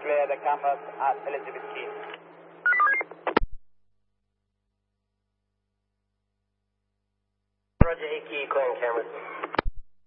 clear the cameras at Elizabeth Key. Roger, A Key, calling cameras.